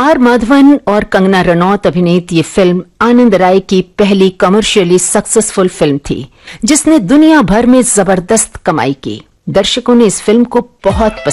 Are Madhavan और कंगना रनौत अभिनीत ये फिल्म आनंद राय की पहली कमर्शियली सक्सेसफुल फिल्म थी, जिसने दुनिया भर में जबरदस्त कमाई की। दर्शकों ने इस फिल्म को बहुत